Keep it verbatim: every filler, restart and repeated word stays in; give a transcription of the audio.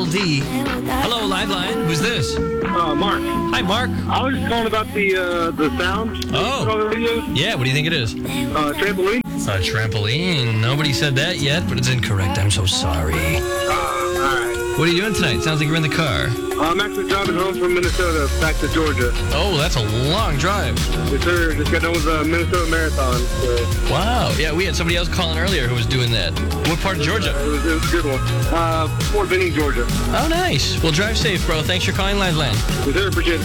D. Hello, Liveline. Who's this? Uh, Mark. Hi, Mark. I was just calling about the uh, the sound. Oh. On the radio. Yeah, what do you think it is? Uh, trampoline. A trampoline. Nobody said that yet, but it's incorrect. I'm so sorry. Uh, all right. What are you doing tonight? Sounds like you're in the car. I'm actually driving home from Minnesota back to Georgia. Oh, that's a long drive. Yes, sir. Just got done with the Minnesota Marathon. So. Wow. Yeah, we had somebody else calling earlier who was doing that. What part of Georgia? Uh, it, was, it was a good one. Uh, Fort Benning, Georgia. Oh, nice. Well, drive safe, bro. Thanks for calling Liveline. Yes, sir. Appreciate it.